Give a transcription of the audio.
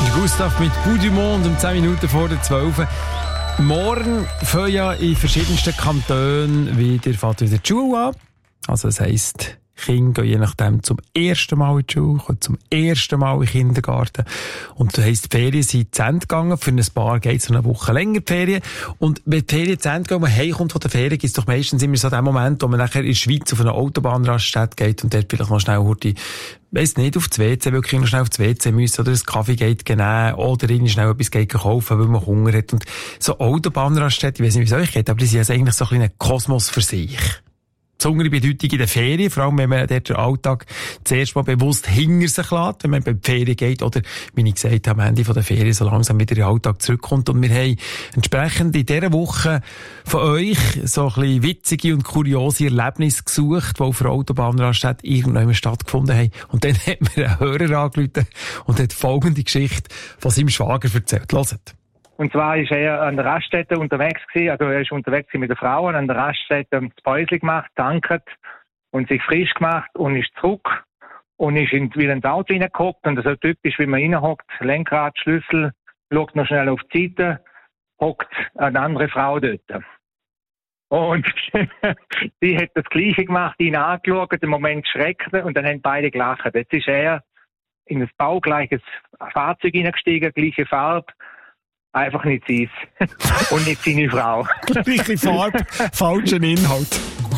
Gustav mit Bout du Monde um 10 Minuten vor der 12. Morgen fangen ja in verschiedensten Kantonen wieder die Schule an. Also das heisst, Kinder gehen je nachdem zum ersten Mal in die Schule, kommen zum ersten Mal in den Kindergarten. Und das heisst, die Ferien sind zu Ende gegangen. Für ein paar geht es eine Woche länger, die Ferien. Und wenn die Ferien zu Ende gehen und man heimkommt von der Ferien, gibt es doch meistens immer so den Moment, wo man nachher in der Schweiz auf eine Autobahnraststätte geht und dort vielleicht noch schnell weiss nicht, auf das WC, weil Kinder schnell auf das WC müssen, oder ein Kaffee geht nehmen, oder ihnen schnell etwas geht kaufen, weil man Hunger hat. Und so Autobahnraststätte, ich weiss nicht, wie es euch geht, aber die sind also eigentlich so ein kleiner Kosmos für sich. Besondere Bedeutung in der Ferien, vor allem wenn man dort den Alltag zuerst mal bewusst hinter sich lässt, wenn man bei der Ferien geht oder, wie ich gesagt habe, am Ende der Ferien so langsam wieder in den Alltag zurückkommt. Und wir haben entsprechend in dieser Woche von euch so ein bisschen witzige und kuriose Erlebnisse gesucht, die auf der Autobahnraststätte irgendwann stattgefunden haben. Und dann hat mir ein Hörer angerufen und hat folgende Geschichte von seinem Schwager erzählt. Hört. Und zwar ist er an der Raststätte unterwegs gewesen, also er ist unterwegs mit der Frau an der Raststätte das Päuschen gemacht, tanket und sich frisch gemacht und ist zurück und ist wieder ins Auto reingehockt und so typisch, wie man reinhockt, Lenkrad, Schlüssel, schaut noch schnell auf die Seite, hockt eine andere Frau dort. Und sie hat das Gleiche gemacht, ihn angeschaut, im Moment schreckte und dann haben beide gelacht. Jetzt ist er in ein baugleiches Fahrzeug hineingestiegen, gleiche Farbe, einfach nicht sie und nicht seine Frau. Gleiche Farbe, falschen Inhalt.